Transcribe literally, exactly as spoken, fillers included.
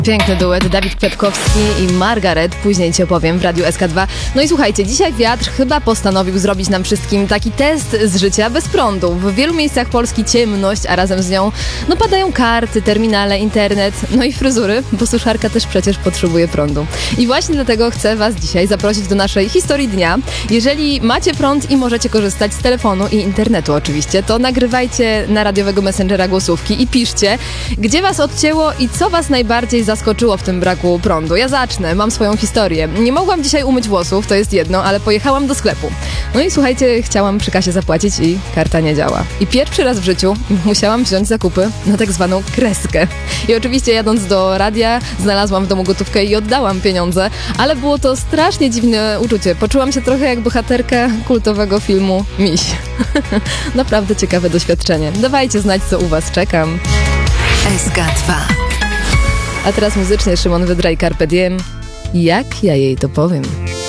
Piękny duet, Dawid Kwiatkowski i Margaret, później ci opowiem w Radiu S K dwa. No i słuchajcie, dzisiaj wiatr chyba postanowił zrobić nam wszystkim taki test z życia bez prądu. W wielu miejscach Polski ciemność, a razem z nią no padają karty, terminale, internet, no i fryzury, bo suszarka też przecież potrzebuje prądu. I właśnie dlatego chcę was dzisiaj zaprosić do naszej historii dnia. Jeżeli macie prąd i możecie korzystać z telefonu i internetu oczywiście, to nagrywajcie na radiowego messengera głosówki i piszcie, gdzie was odcięło i co was najbardziej zaskoczyło w tym braku prądu. Ja zacznę, mam swoją historię. Nie mogłam dzisiaj umyć włosów, to jest jedno, ale pojechałam do sklepu. No i słuchajcie, chciałam przy kasie zapłacić i karta nie działa. I pierwszy raz w życiu musiałam wziąć zakupy na tak zwaną kreskę. I oczywiście jadąc do radia, znalazłam w domu gotówkę i oddałam pieniądze, ale było to strasznie dziwne uczucie. Poczułam się trochę jak bohaterka kultowego filmu Miś. Naprawdę ciekawe doświadczenie. Dawajcie znać, co u was, czekam. S K dwa. A teraz muzycznie Szymon Wydra i Carpe Diem. Jak ja jej to powiem?